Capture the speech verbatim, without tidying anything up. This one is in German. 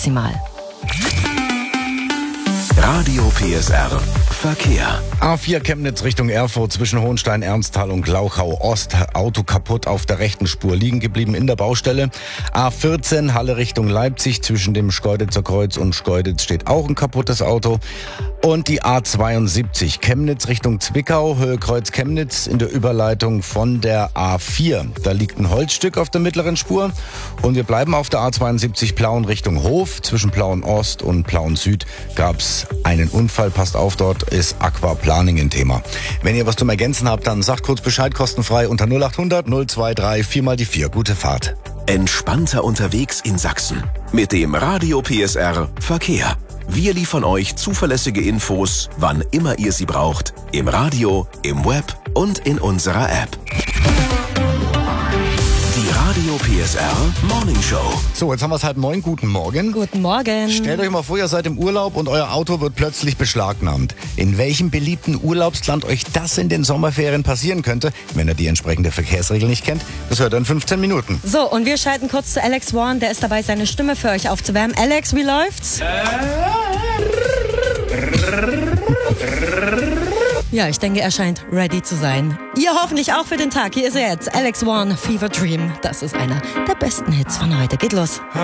maximal. Radio P S R Verkehr. A vier Chemnitz Richtung Erfurt zwischen Hohenstein, Ernsthal und Glauchau Ost. Auto kaputt auf der rechten Spur liegen geblieben in der Baustelle. A vierzehn Halle Richtung Leipzig zwischen dem Schkeuditzer Kreuz und Schkeuditz steht auch ein kaputtes Auto. Und die A zweiundsiebzig Chemnitz Richtung Zwickau, Höhe Kreuz Chemnitz in der Überleitung von der A vier. Da liegt ein Holzstück auf der mittleren Spur. Und wir bleiben auf der A zweiundsiebzig Plauen Richtung Hof. Zwischen Plauen Ost und Plauen Süd gab's einen Unfall. Passt auf, dort ist Aquaplaning ein Thema. Wenn ihr was zum Ergänzen habt, dann sagt kurz Bescheid, kostenfrei unter null acht hundert null zwei drei vier mal die vier. Gute Fahrt. Entspannter unterwegs in Sachsen. Mit dem Radio P S R Verkehr. Wir liefern euch zuverlässige Infos, wann immer ihr sie braucht. Im Radio, im Web und in unserer App. Die Radio P S R Morning Show. So, jetzt haben wir es halb neun. Guten Morgen. Guten Morgen. Stellt euch mal vor, ihr seid im Urlaub und euer Auto wird plötzlich beschlagnahmt. In welchem beliebten Urlaubsland euch das in den Sommerferien passieren könnte, wenn ihr die entsprechende Verkehrsregel nicht kennt, das hört ihr in fünfzehn Minuten. So, und wir schalten kurz zu Alex Warren. Der ist dabei, seine Stimme für euch aufzuwärmen. Alex, wie läuft's? Ja, ich denke, er scheint ready zu sein. Ihr hoffentlich auch für den Tag. Hier ist er jetzt. Alex Warren, Fever Dream. Das ist einer der besten Hits von heute. Geht los.